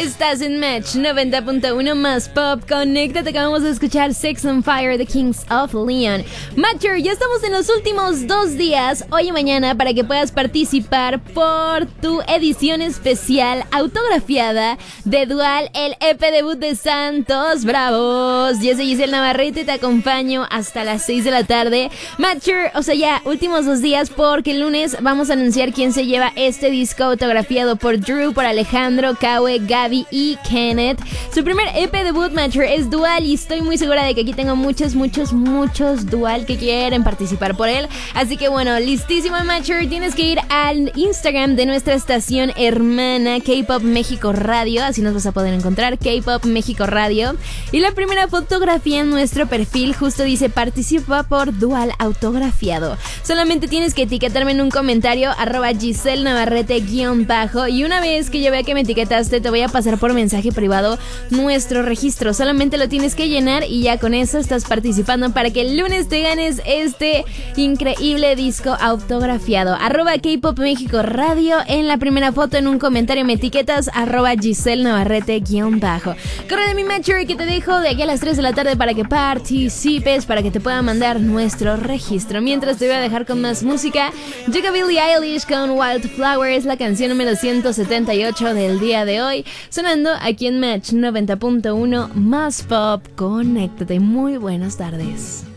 Estás en Match 90.1 más Pop. Conéctate, acabamos de escuchar Sex on Fire, The Kings of Leon. Matcher, ya estamos en los últimos 2 días, hoy y mañana, para que puedas participar por tu edición especial autografiada de Dual, el EP debut de Santos Bravos. Yo soy Giselle Navarrete y te acompaño hasta las 6 de la tarde. Matcher, o sea ya, últimos 2 días, porque el lunes vamos a anunciar quién se lleva este disco autografiado por Drew, por Alejandro, Kawe, Gaby y Kenneth. Su primer EP debut, Matcher, es Dual, y estoy muy segura de que aquí tengo muchos Dual que quieren participar por él. Así que bueno, listísimo, Matcher. Tienes que ir al Instagram de nuestra estación hermana K-Pop México Radio, así nos vas a poder encontrar, K-Pop México Radio. Y la primera fotografía en nuestro perfil justo dice: participa por Dual autografiado. Solamente tienes que etiquetarme en un comentario, @Giselle Navarrete _ y una vez que yo vea que me etiquetaste, te voy a pasar por mensaje privado nuestro registro. Solamente lo tienes que llenar y ya con eso estás participando para que el lunes te ganes este increíble disco autografiado. @K-Pop México Radio, en la primera foto en un comentario me etiquetas, @Giselle Navarrete _ Corre de mi Matcher, que te dejo de aquí a las 3 de la tarde para que participes, para que te pueda mandar nuestro registro. Mientras te voy a dejar con más música. Llega Billie Eilish con Wildflowers, la canción número 178 del día de hoy, sonando aquí en Match 90.1 más Pop. Conéctate, muy buenas tardes.